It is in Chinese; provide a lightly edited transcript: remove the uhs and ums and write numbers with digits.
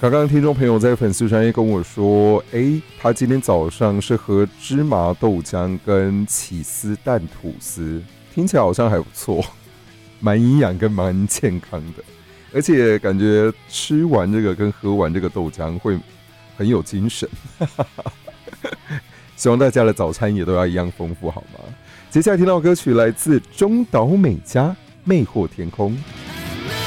刚刚听众朋友在粉丝专页跟我说，他今天早上是喝芝麻豆浆跟起司蛋吐司，听起来好像还不错，蛮营养跟蛮健康的，而且感觉吃完这个跟喝完这个豆浆会很有精神。希望大家的早餐也都要一样丰富，好吗？接下来听到歌曲来自中岛美嘉《魅惑天空》。